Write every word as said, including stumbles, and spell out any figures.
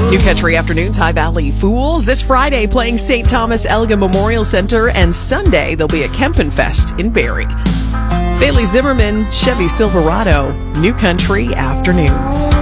New Country Afternoons, High Valley Fools. This Friday playing Saint Thomas Elgin Memorial Center, and Sunday there'll be a Kempenfest in Barrie. Bailey Zimmerman, Chevy Silverado, New Country Afternoons.